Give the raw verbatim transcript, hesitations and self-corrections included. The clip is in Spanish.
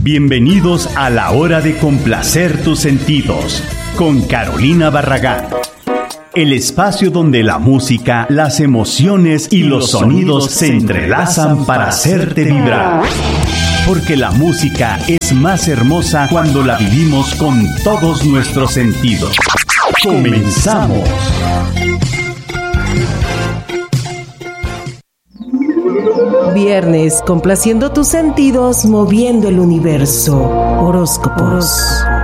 Bienvenidos a la hora de complacer tus sentidos con Carolina Barragán. El espacio donde la música, las emociones y los sonidos se entrelazan para hacerte vibrar. Porque la música es más hermosa cuando la vivimos con todos nuestros sentidos. ¡Comenzamos! Viernes, complaciendo tus sentidos, moviendo el universo. Horóscopos.